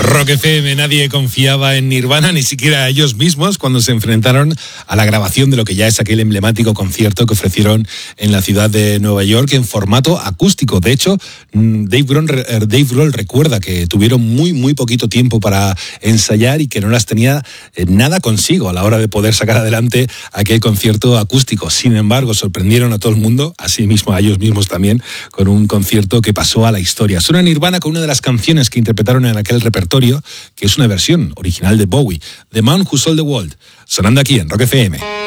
Rock FM, nadie confiaba en Nirvana, ni siquiera ellos mismos, cuando se enfrentaron a la grabación de lo que ya es aquel emblemático concierto que ofrecieron en la ciudad de Nueva York en formato acústico. De hecho, Dave Grohl recuerda que tuvieron muy poquito tiempo para ensayar y que no las tenía nada consigo a la hora de poder sacar adelante aquel concierto acústico. Sin embargo, sorprendieron a todo el mundo, así mismo a ellos mismos también, con un concierto que pasó a la historia. Suena Nirvana con una de las canciones que interpretaron en aquel repertorio, que es una versión original de Bowie, The Man Who Sold the World, sonando aquí en Rock FM.